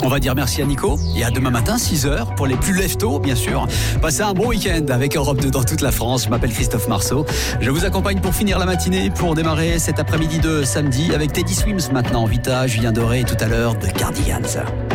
On va dire merci à Nico et à demain matin 6h pour les plus lève-tôt bien sûr. Passez un bon week-end avec Europe 2 dans toute la France. Je m'appelle Christophe Marceau. Je vous accompagne pour finir la matinée, pour démarrer cet après-midi de samedi avec Teddy Swims maintenant, Vita, Julien Doré et tout à l'heure de Cardigans.